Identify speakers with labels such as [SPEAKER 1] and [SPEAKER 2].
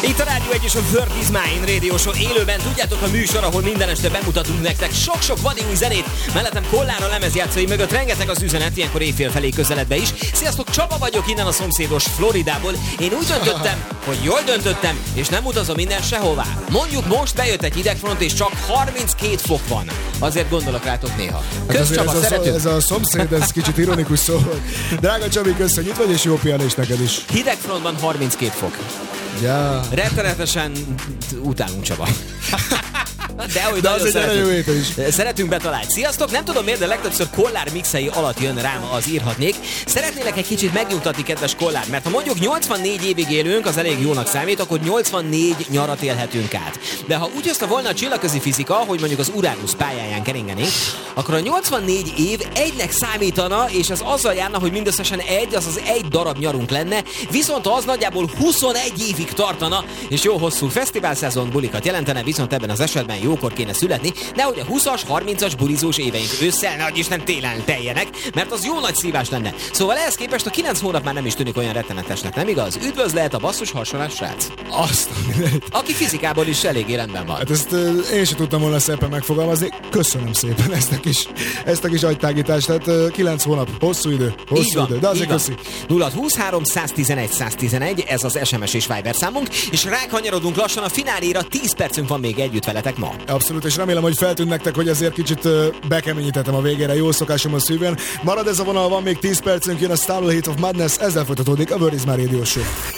[SPEAKER 1] Itt a Rádió 1 és a World is Mine Radio Show élőben. Tudjátok, a műsor, ahol minden este bemutatunk nektek sok-sok vadi új zenét. Mellettem Kollár a lemezjátszói mögött, rengeteg az üzenet, ilyenkor éjfél felé közeled be is. Sziasztok, Csaba vagyok innen a szomszédos Floridából. Én úgy döntöttem, hogy jól döntöttem, és nem utazom innen sehová. Mondjuk most bejött egy hidegfront, és csak 32 fok van. Azért gondolok rátok néha. Kösz, Csaba, szeretünk.
[SPEAKER 2] Ez a szomszéd, ez kicsit ironikus szó. Drága Csabi, köszönjük, vagy és jó pihenés neked is.
[SPEAKER 1] Hidegfrontban 32 fok.
[SPEAKER 2] Ja.
[SPEAKER 1] Rettenetesen utálunk, Csaba. De
[SPEAKER 2] az egy jó étel is.
[SPEAKER 1] Szeretünk betalálni. Sziasztok! Nem tudom miért, de legtöbbször Kollár mixei alatt jön rám az írhatnék. Szeretnélek egy kicsit megnyugtatni, kedves Kollár, mert ha mondjuk 84 évig élünk, az elég jónak számít, akkor 84 nyarat élhetünk át. De ha úgy hozta volna a csillagközi fizika, hogy mondjuk az Uranus pályáján keringenénk, akkor a 84 év egynek számítana, és az azzal járna, hogy mindösszesen az egy darab nyarunk lenne, viszont az nagyjából 21 évig tartana, és jó hosszú fesztiválszezon bulikat jelentene, viszont ebben az esetben jókor kéne születni, nehogy a 20-as, 30-as bulizós éveink ősszel, nehogy Isten télen teljenek, mert az jó nagy szívás lenne. Szóval ehhez képest a 9 hónap már nem is tűnik olyan rettenetesnek, nem igaz? Üdvözlet a basszus hasonlás srác.
[SPEAKER 2] Azt,
[SPEAKER 1] aki fizikából is elég életben van.
[SPEAKER 2] Hát ezt én sem tudtam volna szépen megfogalmazni. Köszönöm szépen ezt a kis agytágítást. Tehát 9 hónap, hosszú idő, de azért köszi.
[SPEAKER 1] 0-23 111 111, ez az SMS és Viber számunk, és rákanyarodunk lassan a fináléra, 10 percünk van még együtt veletek ma.
[SPEAKER 2] Abszolút, és remélem, hogy feltűnt nektek, hogy azért kicsit bekeményítettem a végére, jó szokásom a szívben. Marad ez a vonal, van még 10 percünk, jön a Stable Heat of Madness, ezzel folytatódik a World is Mine Radio Show.